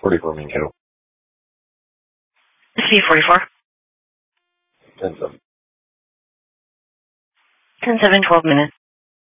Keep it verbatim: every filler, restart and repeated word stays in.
forty-four main kettle. C forty-four. ten seven. ten seven, twelve minutes.